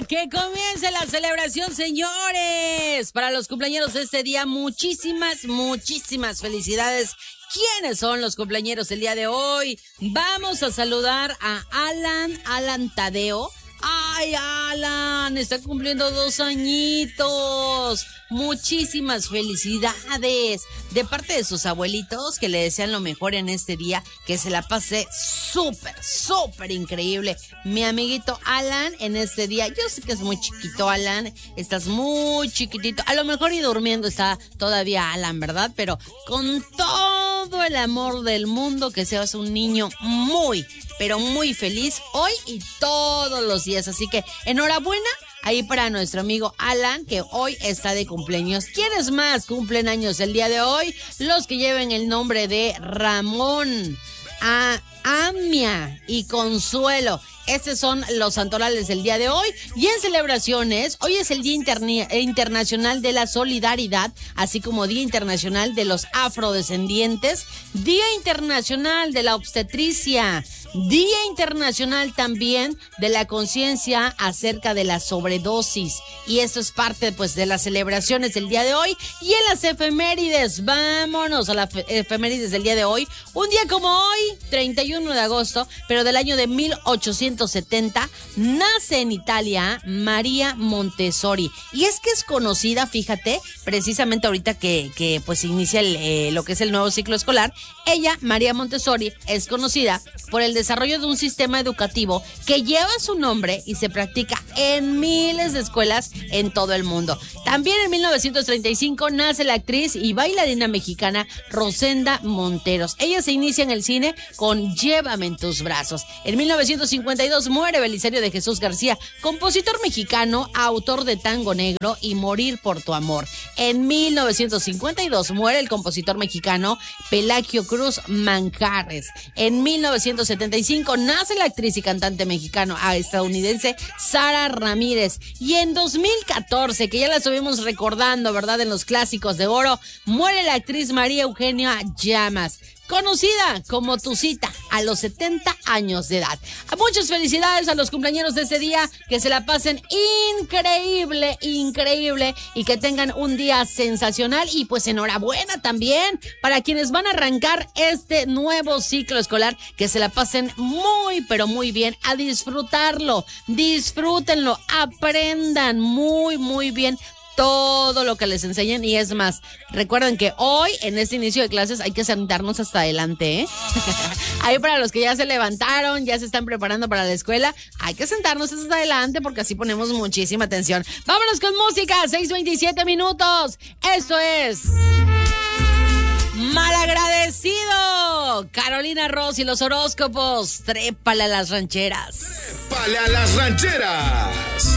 Que comience la celebración, señores. Para los cumpleaños de este día, muchísimas felicidades. ¿Quiénes son los cumpleaños el día de hoy? Vamos a saludar a Alan Tadeo. ¡Ay, Alan! Está cumpliendo 2 añitos. Muchísimas felicidades de parte de sus abuelitos, que le desean lo mejor en este día, que se la pase súper increíble. Mi amiguito Alan en este día, yo sé que es muy chiquito, Alan, estás muy chiquitito, a lo mejor y durmiendo está todavía Alan, ¿verdad? Pero con todo el amor del mundo, que seas un niño pero muy feliz hoy y todos los días. Así que enhorabuena ahí para nuestro amigo Alan, que hoy está de cumpleaños. ¿Quiénes más cumplen años el día de hoy? Los que lleven el nombre de Ramón, Amia y Consuelo. Estos son los santorales del día de hoy. Y en celebraciones, hoy es el Día Internacional de la Solidaridad, así como Día Internacional de los Afrodescendientes, Día Internacional de la Obstetricia, Día Internacional también de la conciencia acerca de la sobredosis. Y esto es parte, pues, de las celebraciones del día de hoy. Y en las efemérides, vámonos a las efemérides del día de hoy. Un día como hoy, 31 de agosto, pero del año de 1870, nace en Italia María Montessori. Y es que es conocida, fíjate, precisamente ahorita que pues inicia lo que es el nuevo ciclo escolar. Ella, María Montessori, es conocida por el desarrollo de un sistema educativo que lleva su nombre y se practica en miles de escuelas en todo el mundo. También en 1935 nace la actriz y bailarina mexicana Rosenda Monteros. Ella se inicia en el cine con Llévame en tus brazos. En 1952 muere Belisario de Jesús García, compositor mexicano, autor de Tango Negro y Morir por tu amor. En 1952 muere el compositor mexicano Pelagio Cruz Manjarres. En 1975 nace la actriz y cantante mexicano-estadounidense Sara Ramírez. Y en 2014, que ya la estuvimos recordando, ¿verdad?, en los clásicos de oro, muere la actriz María Eugenia Llamas, conocida como Tucita, a los 70 años de edad. Muchas felicidades a los cumpleaños de este día, que se la pasen increíble y que tengan un día sensacional. Y pues enhorabuena también para quienes van a arrancar este nuevo ciclo escolar, que se la pasen muy bien, a disfrutarlo, disfrútenlo, aprendan muy bien todo lo que les enseñen. Y es más, recuerden que hoy, en este inicio de clases, hay que sentarnos hasta adelante, ¿eh? Ahí para los que ya se levantaron, ya se están preparando para la escuela, hay que sentarnos hasta adelante, porque así ponemos muchísima atención. Vámonos con música, 6:27 minutos. Esto es Malagradecido, Carolina Ross y los horóscopos. Trépale a las rancheras. ¡Trépale a las rancheras!